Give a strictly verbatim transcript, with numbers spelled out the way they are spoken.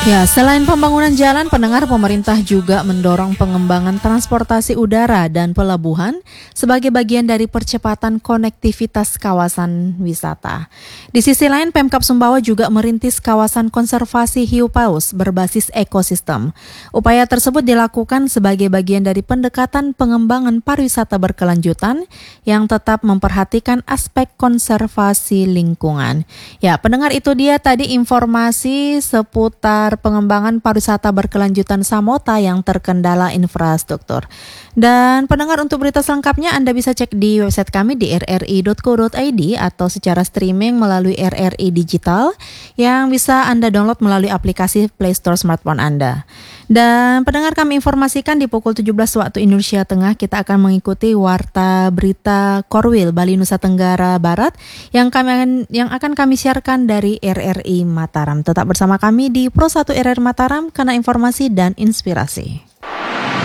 Ya, selain pembangunan jalan, pendengar, pemerintah juga mendorong pengembangan transportasi udara dan pelabuhan sebagai bagian dari percepatan konektivitas kawasan wisata. Di sisi lain, Pemkab Sumbawa juga merintis kawasan konservasi hiu paus berbasis ekosistem. Upaya tersebut dilakukan sebagai bagian dari pendekatan pengembangan pariwisata berkelanjutan yang tetap memperhatikan aspek konservasi lingkungan. Ya, pendengar, itu dia tadi informasi seputar pengembangan pariwisata berkelanjutan Samota yang terkendala infrastruktur. Dan pendengar, untuk berita selengkapnya Anda bisa cek di website kami di r r i dot co dot i d atau secara streaming melalui R R I Digital yang bisa Anda download melalui aplikasi Play Store smartphone Anda. Dan pendengar, kami informasikan di pukul tujuh belas waktu Indonesia Tengah kita akan mengikuti Warta Berita Korwil Bali Nusa Tenggara Barat yang kami akan, yang akan kami siarkan dari R R I Mataram. Tetap bersama kami di Pro satu R R I Mataram karena informasi dan inspirasi.